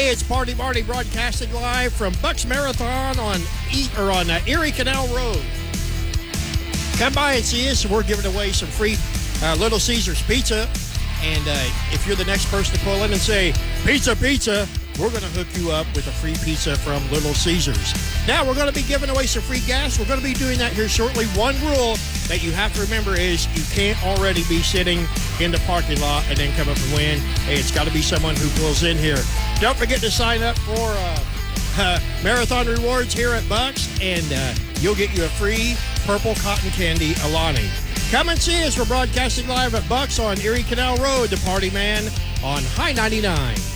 Hey, it's Party Marty broadcasting live from Bucks Marathon on Erie Canal Road. Come by and see us. We're giving away some free Little Caesars pizza. And if you're the next person to call in and say, pizza, pizza, we're going to hook you up with a free pizza from Little Caesars. Now, we're going to be giving away some free gas. We're going to be doing that here shortly. One rule that you have to remember is you can't already be sitting in the parking lot and then come up and win. Hey, it's got to be someone who pulls in here. Don't forget to sign up for Marathon Rewards here at Bucks, and you'll get you a free purple cotton candy Alani. Come and see us. We're broadcasting live at Bucks on Erie Canal Road, the Party Man on High 99.